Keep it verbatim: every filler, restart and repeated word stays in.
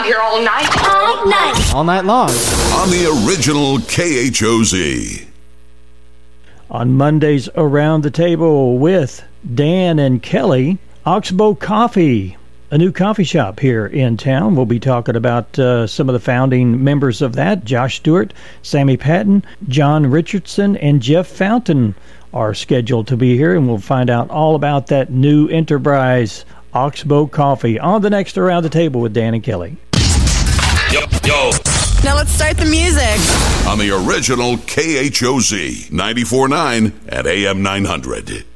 around here all night. All night. All night long. On the original K H O Z. On Mondays Around the Table with Dan and Kelly, Oxbow Coffee, a new coffee shop here in town. We'll be talking about uh, some of the founding members of that. Josh Stewart, Sammy Patton, John Richardson, and Jeff Fountain are scheduled to be here, and we'll find out all about that new enterprise, Oxbow Coffee, on the next Around the Table with Dan and Kelly. Yo, yo. Now let's start the music. On the original K H O Z, ninety-four point nine at A M nine hundred.